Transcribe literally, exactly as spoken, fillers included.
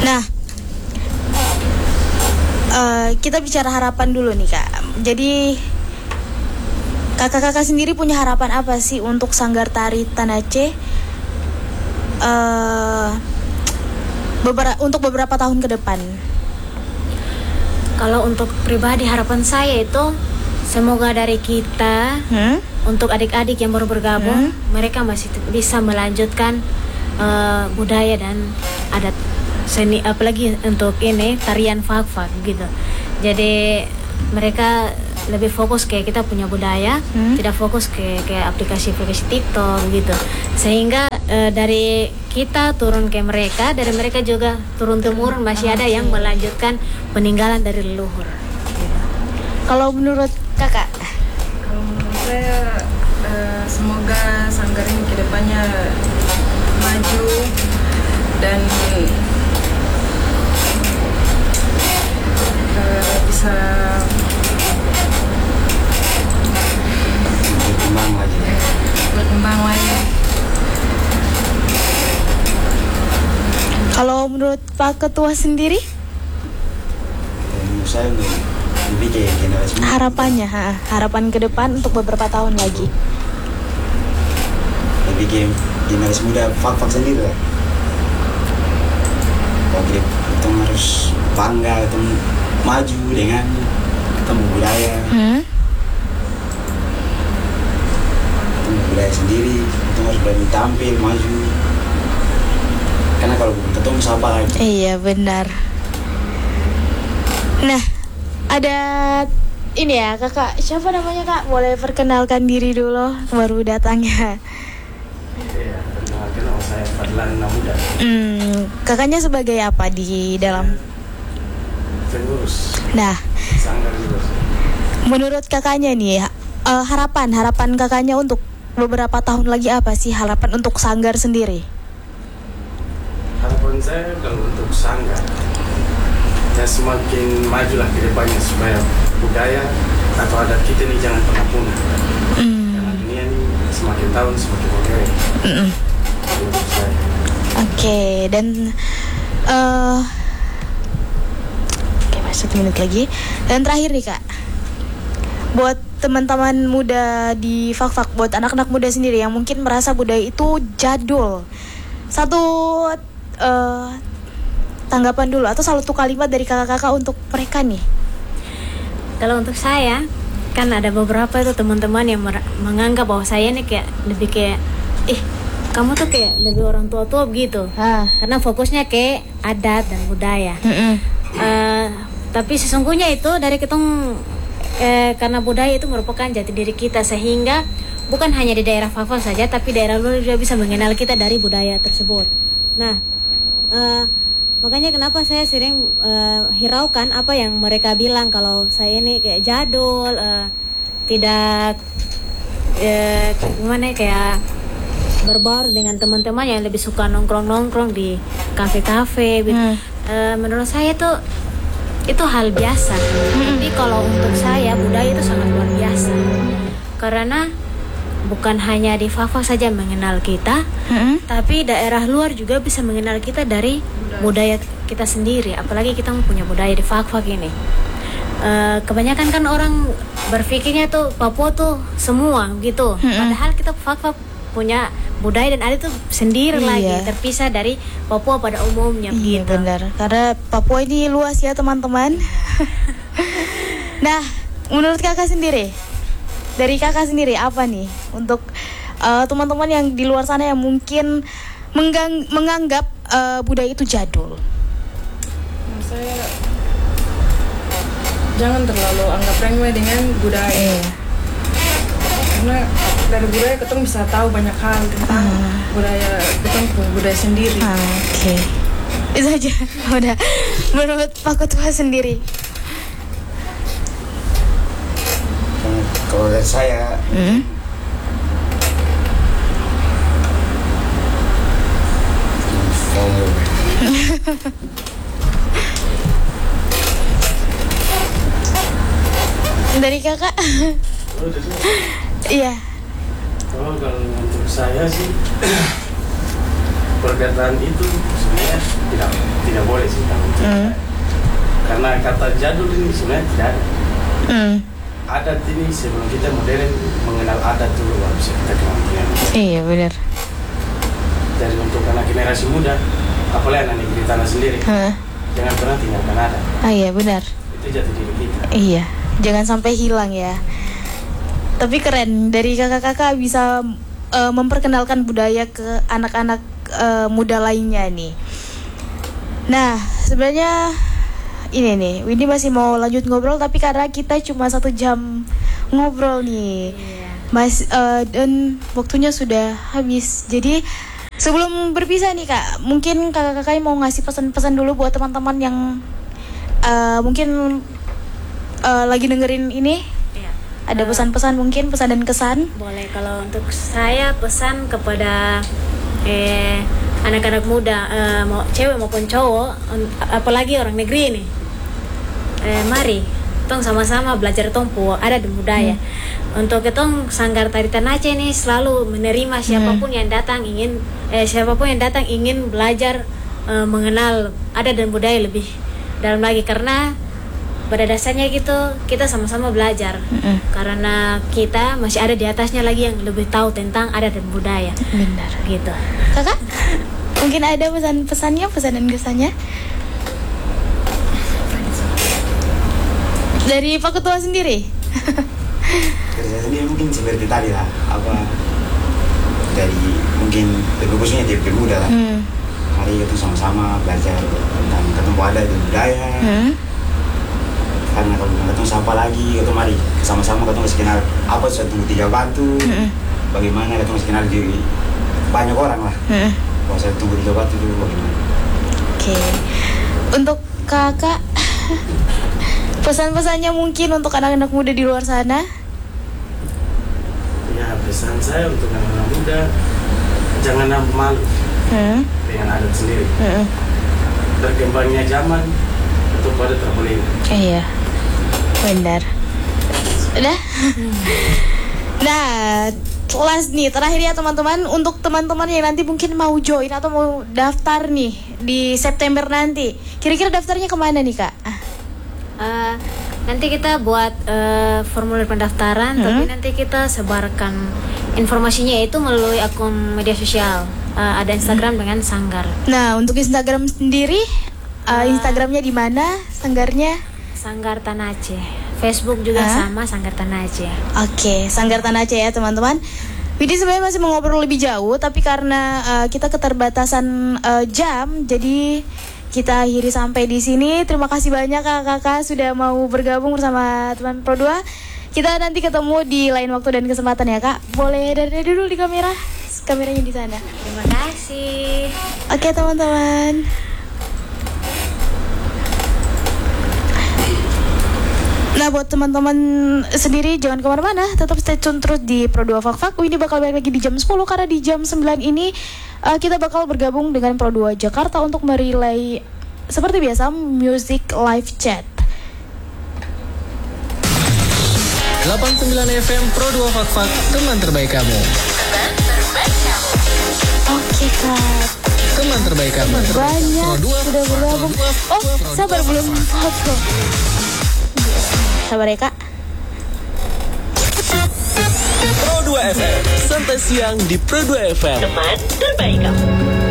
Nah, uh, kita bicara harapan dulu nih Kak. Jadi kakak-kakak sendiri punya harapan apa sih untuk Sanggar Tari Tana Aceh uh, beberapa, untuk beberapa tahun ke depan? Kalau untuk pribadi harapan saya itu semoga dari kita hmm? untuk adik-adik yang baru bergabung hmm? mereka masih t- bisa melanjutkan uh, budaya dan adat seni, apalagi untuk ini tarian fak-fak gitu. Jadi mereka lebih fokus ke kita punya budaya, hmm? tidak fokus ke ke aplikasi-aplikasi TikTok gitu. Sehingga uh, dari kita turun ke mereka, dari mereka juga turun temurun masih ada yang melanjutkan peninggalan dari leluhur. Gitu. Kalau menurut kakak? Kalau menurut saya uh, semoga Sanggar ini kedepannya maju dan uh, bisa berkembang lagi. Berkembang lagi. Kalau menurut Pak Ketua sendiri? Menurut saya lebih kayak generasi harapannya, ha, harapan ke depan untuk beberapa tahun lagi. Lebih kayak generasi muda fak-fak sendiri lah. Oke, kita harus bangga, kita maju dengan ketemu budaya. Hmm? Ketemu budaya sendiri, kita harus berani tampil, maju. Karena kalau belum ketemu siapa lagi? Iya benar. Nah, ada ini ya kakak, siapa namanya kak? Boleh perkenalkan diri dulu, baru datangnya. Iya, perkenalkan nama saya Fadlan Namuda. Hmm, kakaknya sebagai apa di dalam? Pengurus. Nah, Sanggar juga. Menurut kakaknya nih, uh, harapan harapan kakaknya untuk beberapa tahun lagi apa sih harapan untuk Sanggar sendiri? Harapan saya kalau untuk Sanggar ya semakin majulah ke depannya supaya budaya atau adat kita ini jangan pernah punah. Mm. Karena dunia ini semakin tahun semakin modern. Mm. Oke, okay, dan uh, oke okay, masih satu menit lagi. Dan terakhir nih kak, buat teman-teman muda di Fak-Fak, buat anak-anak muda sendiri yang mungkin merasa budaya itu jadul, satu uh, tanggapan dulu atau satu kalimat dari kakak-kakak untuk mereka nih. Kalau untuk saya, kan ada beberapa itu teman-teman yang mer- menganggap bahwa saya ini kayak lebih kayak, ih kamu tuh kayak lebih orang tua-tua gitu, ha. Karena fokusnya ke adat dan budaya. Uh, tapi sesungguhnya itu dari ketong eh, karena budaya itu merupakan jati diri kita, sehingga bukan hanya di daerah Fak-Fak saja, tapi daerah luar juga bisa mengenal kita dari budaya tersebut. Nah, uh, makanya kenapa saya sering uh, hiraukan apa yang mereka bilang kalau saya ini kayak jadul, uh, tidak uh, gimana kayak berbaur dengan teman-teman yang lebih suka nongkrong-nongkrong di kafe-kafe gitu. Hmm. Uh, menurut saya tuh itu hal biasa. Hmm. Tapi kalau untuk saya budaya itu sangat luar biasa. Karena bukan hanya di Fak-Fak saja mengenal kita, hmm. tapi daerah luar juga bisa mengenal kita dari budaya kita sendiri. Apalagi kita punya budaya di Fak-Fak ini. Uh, kebanyakan kan orang berpikirnya tuh Papua tuh semua gitu. Hmm. Padahal kita Fak-Fak punya budaya dan adat itu sendiri, iya, lagi, terpisah dari Papua pada umumnya. Iya gitu. Benar, karena Papua ini luas ya teman-teman. Nah, menurut kakak sendiri, dari kakak sendiri apa nih untuk uh, teman-teman yang di luar sana yang mungkin menggang- menganggap uh, budaya itu jadul? Menurut saya jangan terlalu anggap remeh dengan budaya. Iya. Karena dari budaya kita bisa tahu banyak hal tentang uh. budaya kita, budaya sendiri. uh, Oke, okay. Itu aja. Udah. Menurut Pak Ketua sendiri, kalau dari saya, hmm? dari kakak. Iya. Oh, kalau untuk saya sih perkataan itu sebenarnya tidak tidak boleh sih. Mm. Karena kata jadul ini sebenarnya tidak ada. Mm. Adat ini sebelum kita modern mengenal adat dulu baru bisa kita kenal dengan. Iya benar. Jadi untuk anak generasi muda, apalagi anak negeri tanah sendiri, huh? Jangan pernah tinggalkan adat. Ah iya benar. Itu jati diri kita. Iya, jangan sampai hilang ya. Tapi keren dari kakak-kakak bisa uh, memperkenalkan budaya ke anak-anak uh, muda lainnya nih. Nah sebenarnya ini nih, Windy masih mau lanjut ngobrol tapi karena kita cuma satu jam ngobrol nih, yeah. Mas uh, dan waktunya sudah habis. Jadi sebelum berpisah nih kak, mungkin kakak-kakak mau ngasih pesan-pesan dulu buat teman-teman yang uh, mungkin uh, lagi dengerin ini. Yeah. Ada pesan-pesan mungkin pesan dan kesan? Boleh. Kalau untuk saya pesan kepada eh, anak-anak muda, uh, mau cewek maupun cowok, apalagi orang negeri ini. Eh, mari tong sama-sama belajar tongpu adat dan budaya. Hmm. Untuk ketong Sanggar Tari Tanace ini selalu menerima siapapun hmm. yang datang ingin eh, siapapun yang datang ingin belajar eh, mengenal adat dan budaya lebih dalam lagi, karena pada dasarnya gitu kita sama-sama belajar. Hmm. Karena kita masih ada di atasnya lagi yang lebih tahu tentang adat dan budaya. Benar gitu. Kakak mungkin ada pesan-pesannya, pesan dan kesannya dari Pak Ketua sendiri? Kerja sendiri mungkin seperti tadi lah, apa dari mungkin lebih khususnya di pemuda lah. Hmm. Mari kita sama-sama belajar tentang ketemu adat dan budaya. Hmm. Karena kalau ketemu siapa lagi, kita mari sama-sama kita masih kenal apa satu tiga batu. Hmm. Bagaimana kita masih kenal di banyak orang lah. Hmm. Kalau satu tiga batu itu bagaimana? Oke. Okay. Untuk kakak pesan-pesannya mungkin untuk anak-anak muda di luar sana? Ya, pesan saya untuk anak-anak muda, jangan malu hmm. dengan adat sendiri. Hmm. Berkembangnya zaman, itu pada terpelih. Iya, benar. Udah? Nah, last nih, terakhir ya teman-teman. Untuk teman-teman yang nanti mungkin mau join atau mau daftar nih di September nanti, kira-kira daftarnya kemana nih kak? Uh, nanti kita buat uh, formulir pendaftaran, hmm. tapi nanti kita sebarkan informasinya itu melalui akun media sosial. Uh, ada Instagram hmm. dengan Sanggar. Nah, untuk Instagram sendiri, uh, uh, Instagramnya di mana? Sanggarnya? Sanggar Tanace. Facebook juga uh? sama Sanggar Tanace. Oke, okay, Sanggar Tanace ya teman-teman. Widhi sebenarnya masih mau ngobrol lebih jauh, tapi karena uh, kita keterbatasan uh, jam, jadi kita akhiri sampai di sini. Terima kasih banyak kakak-kakak sudah mau bergabung bersama teman Pro dua. Kita nanti ketemu di lain waktu dan kesempatan ya kak. Boleh dari dulu di kamera, kameranya di sana. Terima kasih. Oke teman-teman. Nah buat teman-teman sendiri jangan kemana-mana, tetap stay tune terus di Pro dua Fak Fak. Ini bakal balik lagi di jam sepuluh karena di jam sembilan ini uh, kita bakal bergabung dengan Pro dua Jakarta untuk merelay seperti biasa music live chat. delapan puluh sembilan F M Pro dua Fak Fak, teman terbaik kamu. Teman terbaik kamu. Oke kak. Teman terbaik kamu. Banyak sudah bergabung. Oh sabar belum foto. Sabar ya kak. Pro dua F M, santai siang di Pro dua F M. Teman terbaik kamu.